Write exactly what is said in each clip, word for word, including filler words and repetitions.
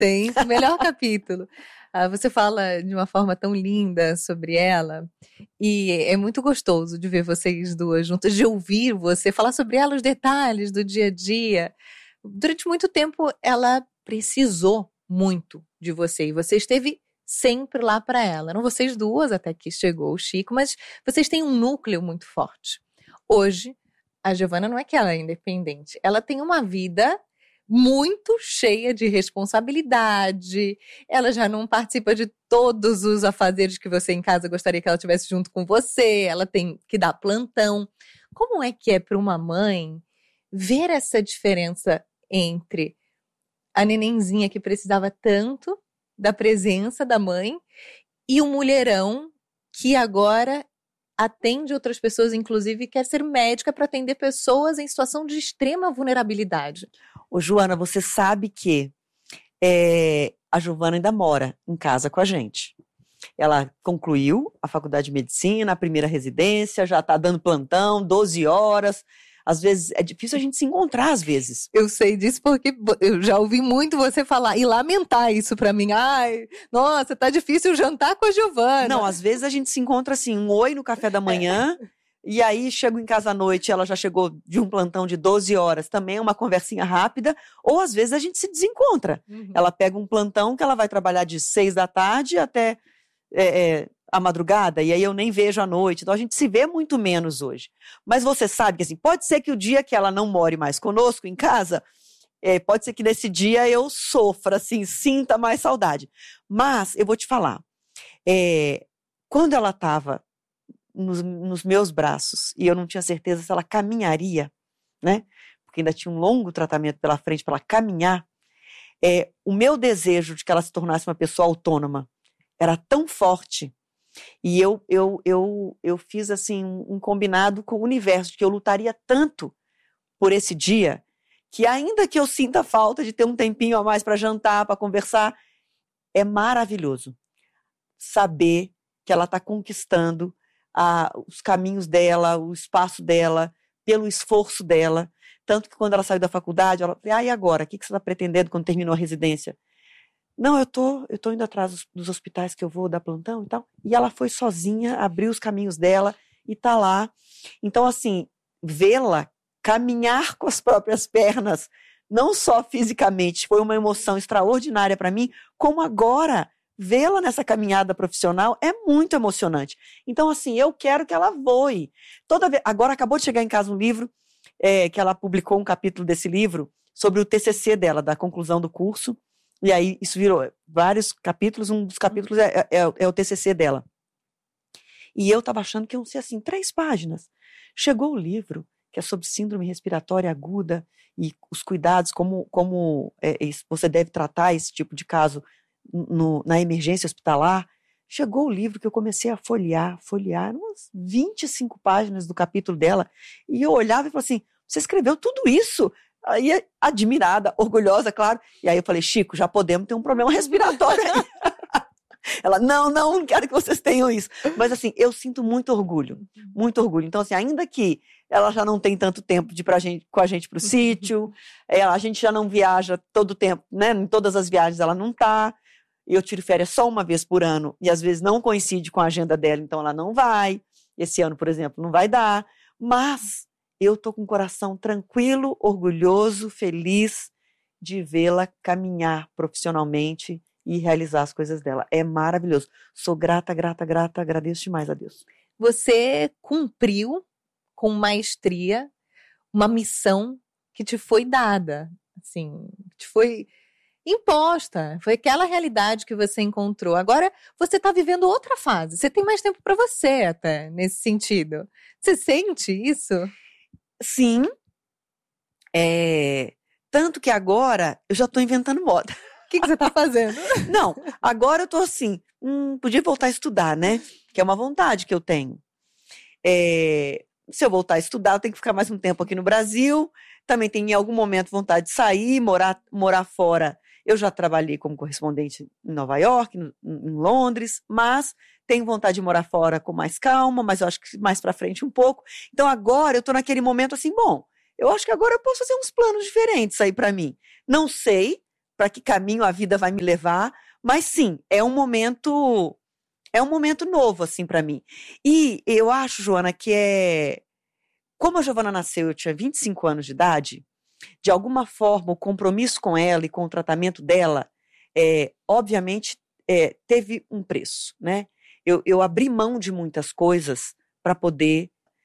Tem, o melhor capítulo. Ah, você fala de uma forma tão linda sobre ela e é muito gostoso de ver vocês duas juntas, de ouvir você falar sobre ela, os detalhes do dia a dia. Durante muito tempo ela precisou muito de você e você esteve sempre lá para ela. Eram vocês duas até que chegou o Chico, mas vocês têm um núcleo muito forte. Hoje, a Giovana não é que ela é independente, ela tem uma vida muito cheia de responsabilidade, ela já não participa de todos os afazeres que você em casa gostaria que ela tivesse junto com você, ela tem que dar plantão. Como é que é para uma mãe ver essa diferença entre a nenenzinha que precisava tanto da presença da mãe e o mulherão que agora atende outras pessoas, inclusive quer ser médica para atender pessoas em situação de extrema vulnerabilidade? Ô, Joana, você sabe que é, a Giovana ainda mora em casa com a gente. Ela concluiu a faculdade de medicina, a primeira residência, já está dando plantão, doze horas. Às vezes, é difícil a gente se encontrar, às vezes. Eu sei disso porque eu já ouvi muito você falar e lamentar isso pra mim. Ai, nossa, tá difícil jantar com a Giovana. Não, às vezes a gente se encontra assim, um oi no café da manhã, é. E aí chego em casa à noite, ela já chegou de um plantão de doze horas, também é uma conversinha rápida, ou às vezes a gente se desencontra. Uhum. Ela pega um plantão que ela vai trabalhar de seis da tarde até é, é, a madrugada, e aí eu nem vejo à noite, então a gente se vê muito menos hoje. Mas você sabe que assim, pode ser que o dia que ela não more mais conosco em casa, é, pode ser que nesse dia eu sofra, assim, sinta mais saudade. Mas eu vou te falar, é, quando ela estava nos, nos meus braços e eu não tinha certeza se ela caminharia, né? Porque ainda tinha um longo tratamento pela frente para ela caminhar, é, o meu desejo de que ela se tornasse uma pessoa autônoma era tão forte. E eu, eu, eu, eu fiz assim um combinado com o universo, de que eu lutaria tanto por esse dia, que ainda que eu sinta falta de ter um tempinho a mais para jantar, para conversar, é maravilhoso saber que ela está conquistando a, os caminhos dela, o espaço dela, pelo esforço dela. Tanto que quando ela saiu da faculdade, ela falou, ah, e agora? O que, que você está pretendendo quando terminou a residência? Não, eu tô, eu tô indo atrás dos, dos hospitais que eu vou dar plantão e tal. E ela foi sozinha, abriu os caminhos dela e tá lá. Então, assim, vê-la caminhar com as próprias pernas, não só fisicamente, foi uma emoção extraordinária para mim, como agora, vê-la nessa caminhada profissional é muito emocionante. Então, assim, eu quero que ela voe. Toda vez, agora acabou de chegar em casa um livro, é, que ela publicou um capítulo desse livro, sobre o T C C dela, da conclusão do curso. E aí isso virou vários capítulos, um dos capítulos é, é, é o T C C dela. E eu estava achando que iam ser assim, três páginas. Chegou o livro, que é sobre síndrome respiratória aguda e os cuidados, como, como é, você deve tratar esse tipo de caso no, na emergência hospitalar. Chegou o livro que eu comecei a folhear, folhear, umas vinte e cinco páginas do capítulo dela, e eu olhava e falava assim, você escreveu tudo isso? Aí, admirada, orgulhosa, claro. E aí eu falei, Chico, já podemos ter um problema respiratório aí. Ela, não, não, não quero que vocês tenham isso. Mas assim, eu sinto muito orgulho, muito orgulho. Então assim, ainda que ela já não tem tanto tempo de ir pra gente, com a gente pro sítio, é, a gente já não viaja todo o tempo, né? Em todas as viagens ela não tá. Eu tiro férias só uma vez por ano, e às vezes não coincide com a agenda dela, então ela não vai. Esse ano, por exemplo, não vai dar. Mas eu tô com o coração tranquilo, orgulhoso, feliz de vê-la caminhar profissionalmente e realizar as coisas dela. É maravilhoso. Sou grata, grata, grata, agradeço demais a Deus. Você cumpriu com maestria uma missão que te foi dada, assim, te foi imposta, foi aquela realidade que você encontrou. Agora você está vivendo outra fase, você tem mais tempo para você até, nesse sentido. Você sente isso? Sim, é, tanto que agora eu já estou inventando moda. O que, que você está fazendo? Não, agora eu estou assim, hum, podia voltar a estudar, né? Que é uma vontade que eu tenho. É, se eu voltar a estudar, eu tenho que ficar mais um tempo aqui no Brasil. Também tenho em algum momento vontade de sair, morar, morar fora. Eu já trabalhei como correspondente em Nova York, em, em Londres, mas tenho vontade de morar fora com mais calma, mas eu acho que mais para frente um pouco. Então agora eu estou naquele momento assim, bom, eu acho que agora eu posso fazer uns planos diferentes aí para mim. Não sei para que caminho a vida vai me levar. Mas sim, é um momento, é um momento novo, assim, para mim. E eu acho, Joana, que é... Como a Giovana nasceu, eu tinha vinte e cinco anos de idade, de alguma forma, o compromisso com ela e com o tratamento dela, é, obviamente, é, teve um preço, né? Eu, eu abri mão de muitas coisas para poder,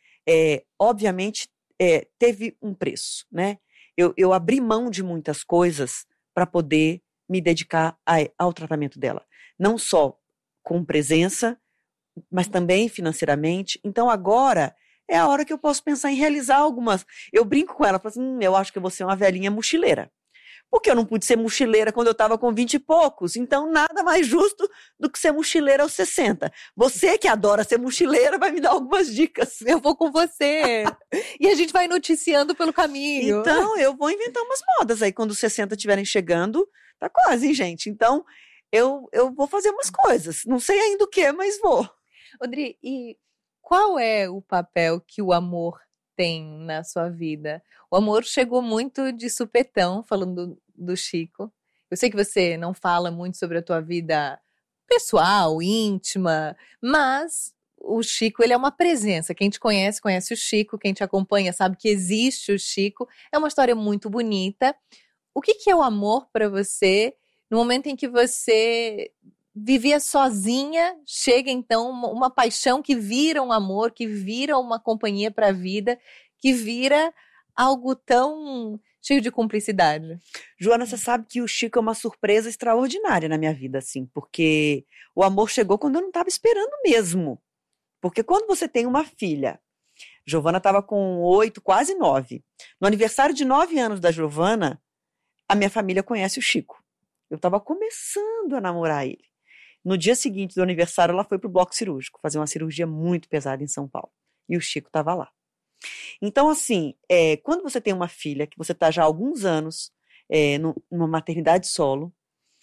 é, obviamente, é, teve um preço, né? Eu, eu abri mão de muitas coisas para poder me dedicar a, ao tratamento dela. Não só com presença, mas também financeiramente. Então, agora é a hora que eu posso pensar em realizar algumas... Eu brinco com ela, falo assim, hum, eu acho que eu vou ser uma velhinha mochileira. Porque eu não pude ser mochileira quando eu estava com vinte e poucos. Então, nada mais justo do que ser mochileira aos sessenta. Você que adora ser mochileira vai me dar algumas dicas. Eu vou com você. E a gente vai noticiando pelo caminho. Então, eu vou inventar umas modas aí. Quando os sessenta estiverem chegando, tá quase, hein, gente? Então, eu, eu vou fazer umas coisas. Não sei ainda o que, mas vou. Odri, e qual é o papel que o amor tem na sua vida? O amor chegou muito de supetão, falando do, do Chico. Eu sei que você não fala muito sobre a tua vida pessoal, íntima, mas o Chico, ele é uma presença. Quem te conhece, conhece o Chico. Quem te acompanha sabe que existe o Chico. É uma história muito bonita. O que, que é o amor para você no momento em que você vivia sozinha? Chega então uma, uma paixão que vira um amor, que vira uma companhia para a vida, que vira algo tão cheio de cumplicidade. Joana, você sabe que o Chico é uma surpresa extraordinária na minha vida, assim, porque o amor chegou quando eu não estava esperando mesmo. Porque quando você tem uma filha, Giovana estava com oito, quase nove. No aniversário de nove anos da Giovana, a minha família conhece o Chico. Eu estava começando a namorar ele. No dia seguinte do aniversário, ela foi para o bloco cirúrgico, fazer uma cirurgia muito pesada em São Paulo. E o Chico estava lá. Então, assim, é, quando você tem uma filha, que você está já há alguns anos é, no, numa maternidade solo,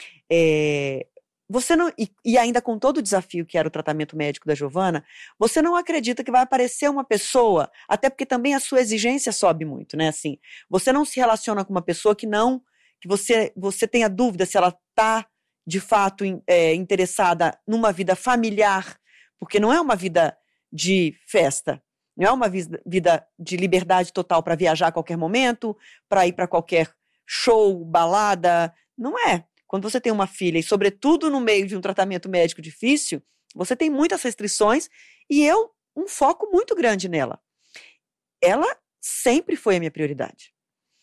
é, você não, e, e ainda com todo o desafio que era o tratamento médico da Giovana, você não acredita que vai aparecer uma pessoa, até porque também a sua exigência sobe muito, né? Assim, você não se relaciona com uma pessoa que não, que você, você tenha dúvida se ela está, de fato, é, interessada numa vida familiar, porque não é uma vida de festa, não é uma vida de liberdade total para viajar a qualquer momento, para ir para qualquer show, balada. Não é. Quando você tem uma filha, e sobretudo no meio de um tratamento médico difícil, você tem muitas restrições e eu, um foco muito grande nela. Ela sempre foi a minha prioridade.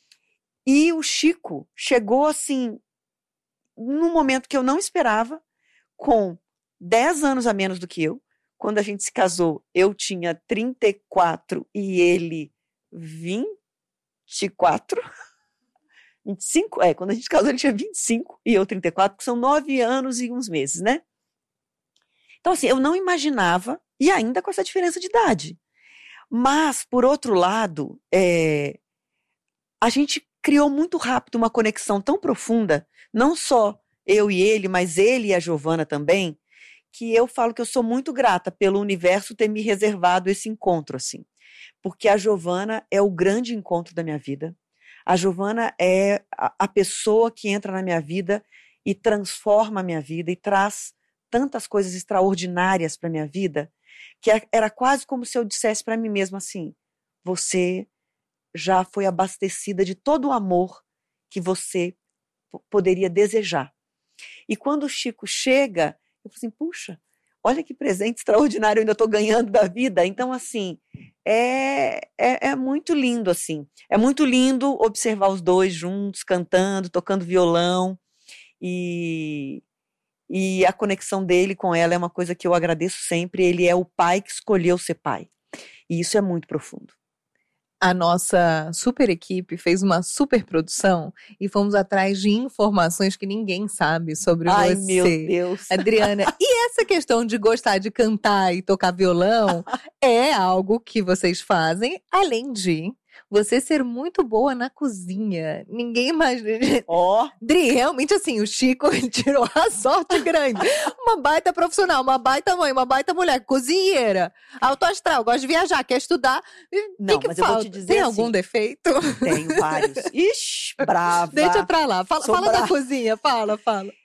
E o Chico chegou assim, num momento que eu não esperava, com dez anos a menos do que eu. Quando a gente se casou, eu tinha trinta e quatro e ele vinte e quatro. vinte e cinco? É, quando a gente casou ele tinha vinte e cinco e eu trinta e quatro, que são nove anos e uns meses, né? Então, assim, eu não imaginava, e ainda com essa diferença de idade. Mas, por outro lado, é, a gente criou muito rápido uma conexão tão profunda, não só eu e ele, mas ele e a Giovana também, que eu falo que eu sou muito grata pelo universo ter me reservado esse encontro, assim. Porque a Giovana é o grande encontro da minha vida. A Giovana é a, a pessoa que entra na minha vida e transforma a minha vida e traz tantas coisas extraordinárias para a minha vida, que era quase como se eu dissesse para mim mesma assim, você já foi abastecida de todo o amor que você p- poderia desejar. E quando o Chico chega, eu falo assim, puxa, olha que presente extraordinário eu ainda estou ganhando da vida. Então, assim, é, é, é muito lindo, assim. É muito lindo observar os dois juntos, cantando, tocando violão. E, e a conexão dele com ela é uma coisa que eu agradeço sempre. Ele é o pai que escolheu ser pai. E isso é muito profundo. A nossa super equipe fez uma super produção e fomos atrás de informações que ninguém sabe sobre Ai, você. meu Deus. Adriana, e essa questão de gostar de cantar e tocar violão é algo que vocês fazem, além de Você ser muito boa na cozinha. Ninguém imagina. Ó. Oh. Dri, realmente assim, o Chico tirou a sorte grande. Uma baita profissional, uma baita mãe, uma baita mulher, cozinheira, alto astral, gosta de viajar, quer estudar. Não, que que mas falta? eu vou te dizer Tem assim, algum defeito? Tenho vários. Ixi, brava. Deixa pra lá. Fala, fala bra... da cozinha, fala, fala.